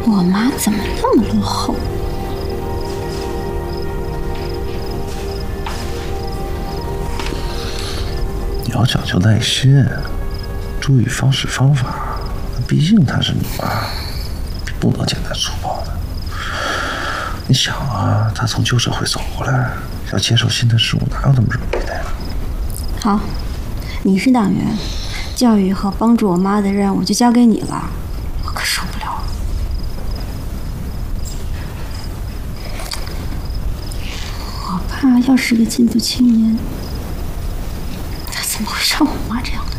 我妈怎么那么落后？ 你要讲究耐心，注意方式方法。毕竟她是你妈，不能简单粗暴的。你想啊，她从旧社会走过来，要接受新的事物，哪有那么容易的呀？ 好，你是党员，教育和帮助我妈的任务就交给你了，我可受不了了。我爸要是个进步青年，他怎么会像我妈这样的？